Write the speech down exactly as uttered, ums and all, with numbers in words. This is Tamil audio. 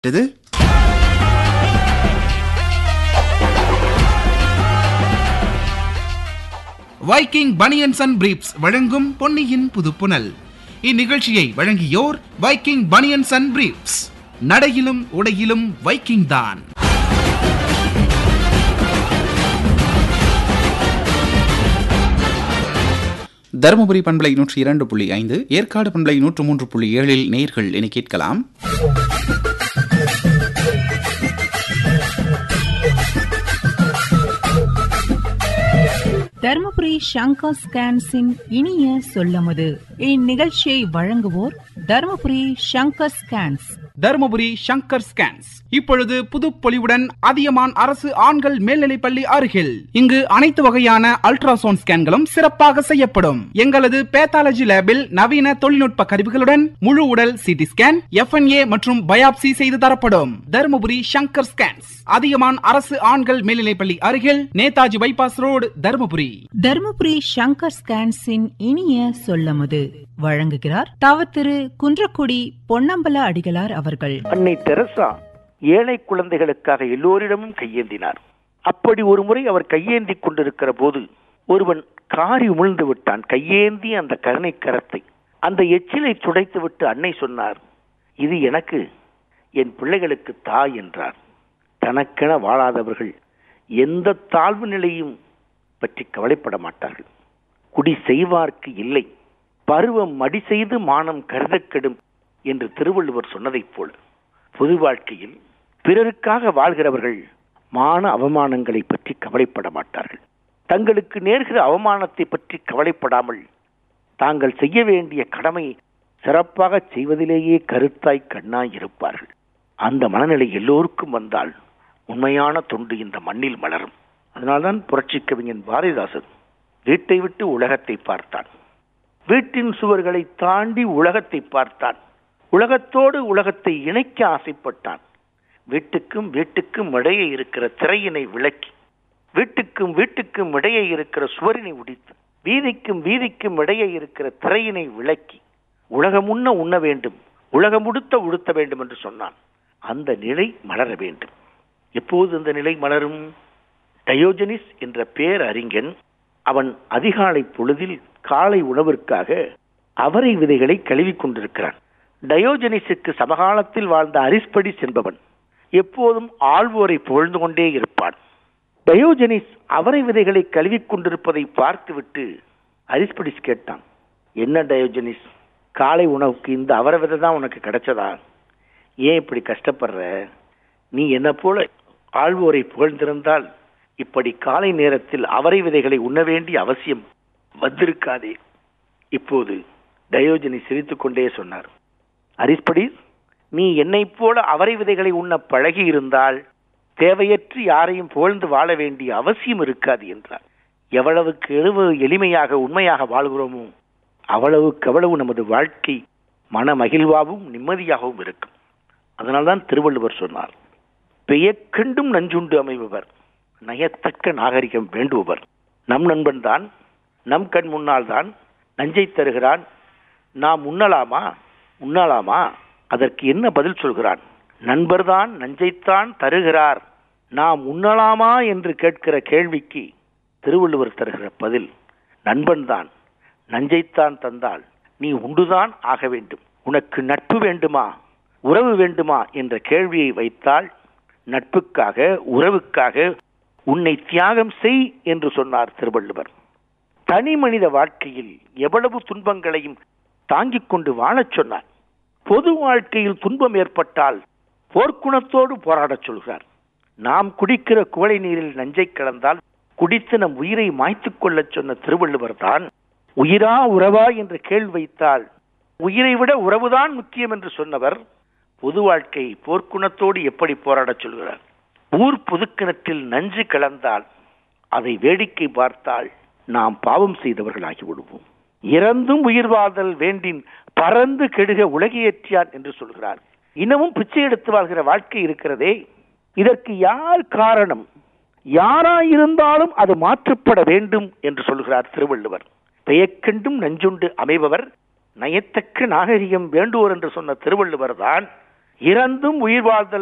இது வைக்கிங் பனியன்ஸ் அண்ட் பிரீப்ஸ் வழங்கும் பொன்னியின் புதுப்புனல். இந்நிகழ்ச்சியை வழங்கியோர் வைக்கிங் பனியன்ஸ் அண்ட் பிரீப்ஸ். நடையிலும் உடையிலும் வைக்கிங் தான். தருமபுரி பண்பலை நூற்றி இரண்டு புள்ளி ஐந்து, ஏற்காடு பண்பலை நூற்று மூன்று புள்ளி ஏழில் நேர்கள் என கேட்கலாம். தர்மபுரி சங்கர் ஸ்கேன்ஸின் இனிய சொல்லமுது. இந்நிகழ்ச்சியை வழங்குவோர் தர்மபுரி சங்கர் ஸ்கேன்ஸ். தருமபுரி சங்கர் ஸ்கேன்ஸ் இப்பொழுது புதுப்பொலிவுடன் அதியமான் அரசு ஆண்கள் மேல்நிலைப்பள்ளி அருகில். இங்கு அனைத்து வகையான அல்ட்ராசவுண்ட் ஸ்கேன்களும் சிறப்பாக செய்யப்படும். எங்களது பேத்தாலஜி லேபில் நவீன தொழில்நுட்ப கருவிகளுடன் முழு உடல் சிடி ஸ்கேன், எஃப் என் ஏ மற்றும் பயாப்சி செய்து தரப்படும். தருமபுரி சங்கர் ஸ்கேன்ஸ், அதியமான் அரசு ஆண்கள் மேல்நிலைப்பள்ளி அருகில், நேதாஜி பைபாஸ் ரோடு, தருமபுரி. தர்மபுரி சங்கர் ஸ்கேன்ஸின் இனிய சொல்லமுது வழங்குகிறார் தவ திரு குன்றக்குடி பொன்னம்பல அடிகளார் அவர்கள். அன்னை தெரசா ஏழை குழந்தைகளுக்காக எல்லோரிடமும் கையேந்தினார். அப்படி ஒரு முறை அவர் கையேந்தி கொண்டிருக்கிற போது ஒருவன் காரி உமிழ்ந்து விட்டான். கையேந்தி அந்த கருணை கரத்தை, அந்த எச்சிலை துடைத்து விட்டு அன்னை சொன்னார், இது எனக்கு, என் பிள்ளைகளுக்கு தாய் என்றார். தனக்கென வாழாதவர்கள் எந்த தாழ்வு நிலையும் பற்றி கவலைப்பட மாட்டார்கள். குடி செய்வார்க்கு இல்லை, பருவம் மடி செய்து மானம் கருதக்கெடும் என்று திருவள்ளுவர் சொன்னதைப் போல பொது வாழ்க்கையில் பிறருக்காக வாழ்கிறவர்கள் மான அவமானங்களை பற்றி கவலைப்பட மாட்டார்கள். தங்களுக்கு நேர்கிற அவமானத்தை பற்றி கவலைப்படாமல் தாங்கள் செய்ய வேண்டிய கடமை சிறப்பாக செய்வதிலேயே கருத்தாய் கண்ணாய் இருப்பார்கள். அந்த மனநிலை எல்லோருக்கும் வந்தால் உண்மையான தொண்டு இந்த மண்ணில் மலரும். அதனால்தான் புரட்சி கவிஞன் பாரதிதாசன் வீட்டை விட்டு உலகத்தை பார்த்தான். வீட்டின் சுவர்களை தாண்டி உலகத்தை பார்த்தான். உலகத்தோடு உலகத்தை இணைக்க ஆசைப்பட்டான். வீட்டுக்கும் வீட்டுக்கும் இடையே இருக்கிற திரையினை விலக்கி, வீட்டுக்கும் வீட்டுக்கும் இடையே இருக்கிற சுவரினை உடைத்து, வீதிக்கும் வீதிக்கும் இடையே இருக்கிற திரையினை விலக்கி, உலகமுன்ன உண்ண வேண்டும், உலகமுடுத்த உடுத்த வேண்டும் என்று சொன்னான். அந்த நிலை மலர வேண்டும். எப்போது இந்த நிலை மலரும்? டயோஜனிஸ் என்ற பேரறிஞன் அவன் அதிகாலை பொழுதில் காலை உணவிற்காக அவரை விதைகளை கழுவி கொண்டிருக்கிறான். டயோஜனிஸுக்கு சமகாலத்தில் வாழ்ந்த அரிஸ்படிஸ் என்பவன் எப்போதும் ஆள்வோரை புகழ்ந்து கொண்டே இருப்பான். டயோஜனிஸ் அவரை விதைகளை கழுவி கொண்டிருப்பதை பார்த்துவிட்டு அரிஸ்படிஸ் கேட்டான், என்ன டயோஜனிஸ், காலை உணவுக்கு இந்த அவரை விதை தான் உனக்கு கிடைச்சதா? ஏன் இப்படி கஷ்டப்படுற? நீ என்ன போல ஆள்வோரை புகழ்ந்திருந்தால் இப்படி காலை நேரத்தில் அவரை விதைகளை உண்ண வேண்டிய அவசியம் வந்திருக்காதே. இப்போது டயோஜனிஸ் சிரித்துக் கொண்டே சொன்னார், அரிஸ்படிஸ், நீ என்னை போல அவரை விதைகளை உண்ண பழகி இருந்தால் தேவையற்று யாரையும் புகழ்ந்து வாழ வேண்டிய அவசியம் இருக்காது என்றார். எவ்வளவுக்கு எவ்வளவு எளிமையாக உண்மையாக வாழ்கிறோமோ அவ்வளவுக்கு அவ்வளவு நமது வாழ்க்கை மன மகிழ்வாகவும் நிம்மதியாகவும் இருக்கும். அதனால்தான் திருவள்ளுவர் சொன்னார், பெயக்கண்டும் நஞ்சுண்டு அமைபவர், நயத்தக்க நாகரிகம் வேண்டுபவர். நம் நண்பன் தான், நம் கண் முன்னால் தான் நஞ்சை தருகிறான். நாம் உண்ணலாமா உண்ணலாமா அதற்கு என்ன பதில் சொல்கிறான்? நண்பர்தான் நஞ்சைத்தான் தருகிறார், நாம் உண்ணலாமா என்று கேட்கிற கேள்விக்கு திருவள்ளுவர் தருகிற பதில், நண்பன் தான் நஞ்சைத்தான் தந்தால் நீ உண்டுதான் ஆக வேண்டும். உனக்கு நட்பு வேண்டுமா உறவு வேண்டுமா என்ற கேள்வியை வைத்தால் நட்புக்காக உறவுக்காக உன்னை தியாகம் செய் என்று சொன்னார் திருவள்ளுவர். தனி மனித வாழ்க்கையில் எவ்வளவு துன்பங்களையும் தாங்கிக் கொண்டு வாழச் சொன்னார். பொது வாழ்க்கையில் துன்பம் ஏற்பட்டால் போர்க்குணத்தோடு போராடச் சொல்கிறார். நாம் குடிக்கிற குவளை நீரில் நஞ்சை கலந்தால் குடித்து நம் உயிரை மாய்த்துக் கொள்ளச் சொன்ன திருவள்ளுவர் தான் உயிரா உறவா என்று கேள்வி வைத்தால் உயிரை விட உறவுதான் முக்கியம் என்று சொன்னவர் பொது வாழ்க்கை போர்க்குணத்தோடு எப்படி போராடச் சொல்கிறார்? ஊர் பொதுக்கிணற்றில் நஞ்சு கலந்தால் அதை வேடிக்கை பார்த்தால் நாம் பாவம் செய்தவர்கள் ஆகிவிடுவோம். இறந்தும் உயிர் வாழ்தல் வேண்டின் பறந்து கெடுக உலகியேற்றியான் என்று சொல்கிறார். இன்னமும் பிச்சை எடுத்து வாழ்கிற வாழ்க்கை இருக்கிறதே, இதற்கு யார் காரணம்? யாராயிருந்தாலும் அது மாற்றப்பட வேண்டும் என்று சொல்கிறார் திருவள்ளுவர். பெயக்கண்டும் நஞ்சுண்டு அமைபவர், நயத்தக்க நாகரிகம் வேண்டுவோர் என்று சொன்ன திருவள்ளுவர் தான் இறந்தும் உயிர் வாழ்தல்